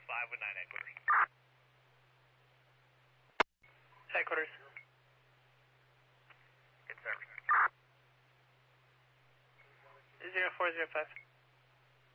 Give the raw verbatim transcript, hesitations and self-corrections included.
five with nine headquarters. Headquarters. Good service. Zero four zero five.